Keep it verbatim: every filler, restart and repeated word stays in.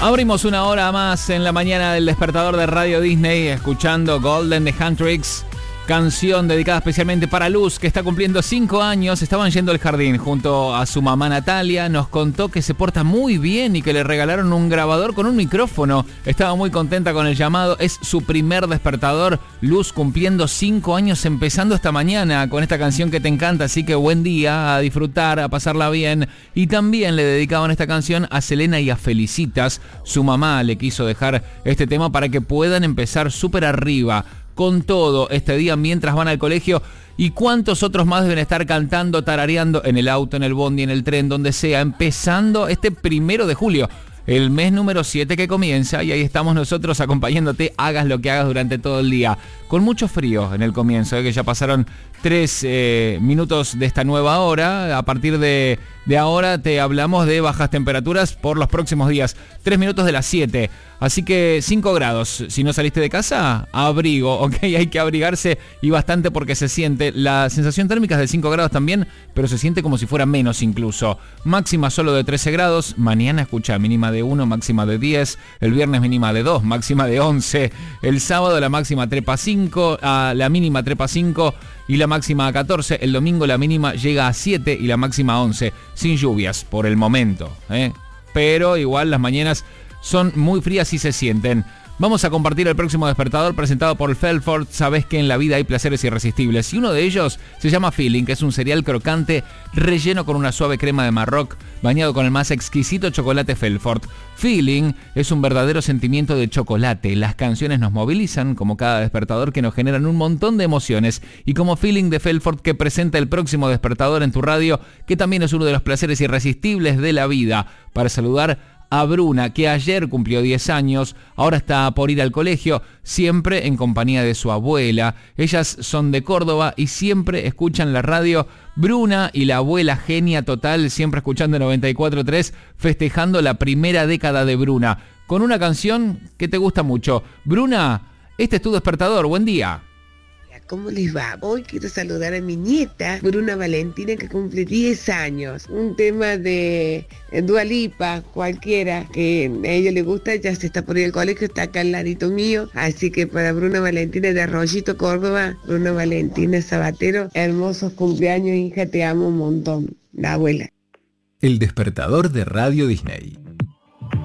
Abrimos una hora más en la mañana del despertador de Radio Disney, escuchando Golden de Huntrix, canción dedicada especialmente para Luz, que está cumpliendo cinco años. Estaban yendo al jardín junto a su mamá Natalia. Nos contó que se porta muy bien y que le regalaron un grabador con un micrófono. Estaba muy contenta con el llamado. Es su primer despertador. Luz cumpliendo cinco años, empezando esta mañana con esta canción que te encanta. Así que buen día, a disfrutar, a pasarla bien. Y también le dedicaban esta canción a Selena y a Felicitas. Su mamá le quiso dejar este tema para que puedan empezar súper arriba con todo este día mientras van al colegio. Y cuántos otros más deben estar cantando, tarareando en el auto, en el bondi, en el tren, donde sea, empezando este primero de julio, el mes número siete que comienza, y ahí estamos nosotros acompañándote, hagas lo que hagas durante todo el día. Con mucho frío en el comienzo, ¿eh? Que ya pasaron tres eh, minutos de esta nueva hora. A partir de, de ahora te hablamos de bajas temperaturas por los próximos días. Tres minutos de las siete. Así que cinco grados. Si no saliste de casa, abrigo, ¿ok? Hay que abrigarse y bastante porque se siente. La sensación térmica es de cinco grados también, pero se siente como si fuera menos incluso. Máxima solo de trece grados. Mañana, escucha, mínima de uno, máxima de diez. El viernes mínima de dos, máxima de once. El sábado la máxima trepa cinco, a la mínima trepa cinco y la máxima a catorce. El domingo la mínima llega a siete y la máxima a once. Sin lluvias por el momento, ¿eh? Pero igual las mañanas son muy frías y se sienten. Vamos a compartir el próximo despertador presentado por Felford. Sabes que en la vida hay placeres irresistibles y uno de ellos se llama Feeling, que es un cereal crocante relleno con una suave crema de Marroc bañado con el más exquisito chocolate Felford. Feeling es un verdadero sentimiento de chocolate. Las canciones nos movilizan como cada despertador, que nos generan un montón de emociones, y como Feeling de Felford, que presenta el próximo despertador en tu radio, que también es uno de los placeres irresistibles de la vida. Para saludar a Bruna, que ayer cumplió diez años, ahora está por ir al colegio, siempre en compañía de su abuela. Ellas son de Córdoba y siempre escuchan la radio. Bruna y la abuela genia total, siempre escuchando noventa y cuatro punto tres, festejando la primera década de Bruna, con una canción que te gusta mucho. Bruna, este es tu despertador, buen día. ¿Cómo les va? Hoy quiero saludar a mi nieta, Bruna Valentina, que cumple diez años. Un tema de Dua Lipa, cualquiera, que a ella le gusta, ya se está por ir al colegio, está acá al ladito mío. Así que para Bruna Valentina de Arroyito, Córdoba, Bruna Valentina Sabatero, hermosos cumpleaños, hija, te amo un montón. La abuela. El despertador de Radio Disney.